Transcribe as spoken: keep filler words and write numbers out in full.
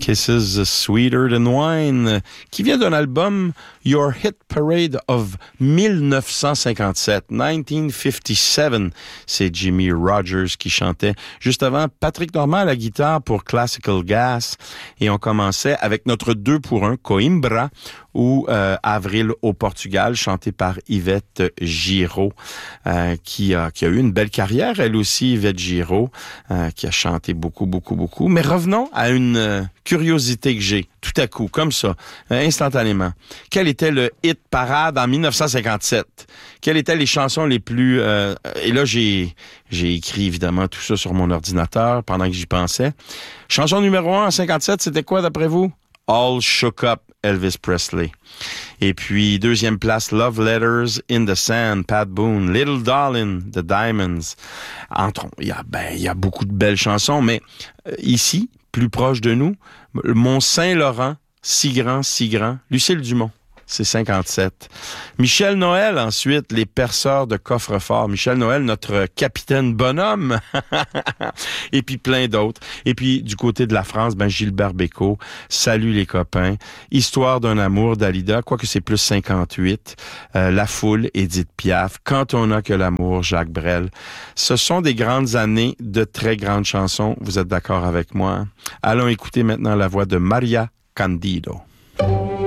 Kisses Sweeter Than Wine, qui vient d'un album Your Hit Parade of dix-neuf cent cinquante-sept, dix-neuf cinquante-sept. C'est Jimmy Rogers qui chantait. Juste avant, Patrick Normand à la guitare pour Classical Gas. Et on commençait avec notre deux pour un, Coimbra, ou euh, Avril au Portugal, chanté par Yvette Giraud, euh, qui, a, qui a eu une belle carrière, elle aussi, Yvette Giraud, euh, qui a chanté beaucoup, beaucoup, beaucoup. Mais revenons à une euh, curiosité que j'ai, tout à coup, comme ça, euh, instantanément. Quel était le hit parade en dix-neuf cent cinquante-sept? Quelles étaient les chansons les plus... Euh, et là, j'ai, j'ai écrit évidemment tout ça sur mon ordinateur pendant que j'y pensais. Chanson numéro un en cinquante-sept, c'était quoi d'après vous? All Shook Up, Elvis Presley. Et puis, deuxième place, Love Letters in the Sand, Pat Boone, Little Darling, The Diamonds. Entre, il y a, ben, il y a beaucoup de belles chansons, mais euh, ici, plus proche de nous, Mont-Saint-Laurent, si grand, si grand, Lucille Dumont. C'est cinquante-sept. Michel Noël, ensuite, les perceurs de coffre-fort. Michel Noël, notre capitaine bonhomme. Et puis plein d'autres. Et puis, du côté de la France, ben Gilbert Bécaud, Salut les copains, Histoire d'un amour d'Alida, quoique c'est plus cinquante-huit. Euh, La foule, Édith Piaf, Quand on n'a que l'amour, Jacques Brel. Ce sont des grandes années de très grandes chansons. Vous êtes d'accord avec moi? Allons écouter maintenant la voix de Maria Candido.